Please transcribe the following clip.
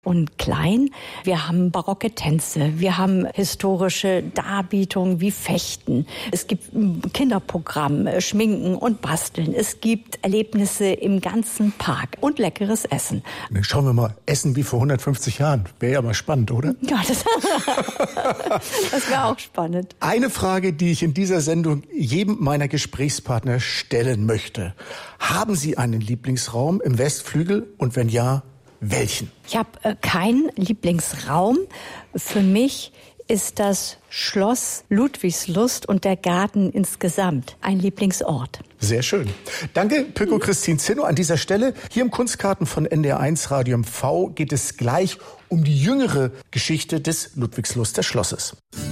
und klein. Wir haben barocke Tänze, wir haben historische Darbietungen wie Fechten. Es gibt Kinderprogramm, Schminken und Basteln. Es gibt Erlebnisse im ganzen Park und leckeres Essen. Dann schauen wir mal, Essen wie vor 150 Jahren. Wäre ja mal spannend, oder? Ja, das wäre auch spannend. Eine Frage, die ich in dieser Sendung jedem meiner Gesprächspartner stellen möchte. Haben Sie einen Lieblingsraum im Westflügel und wenn ja, welchen? Ich habe keinen Lieblingsraum. Für mich ist das Schloss Ludwigslust und der Garten insgesamt ein Lieblingsort. Sehr schön. Danke, Pirko Christine Zinno. An dieser Stelle, hier im Kunstkarten von NDR1 Radio MV, geht es gleich um die jüngere Geschichte des Ludwigsluster Schlosses.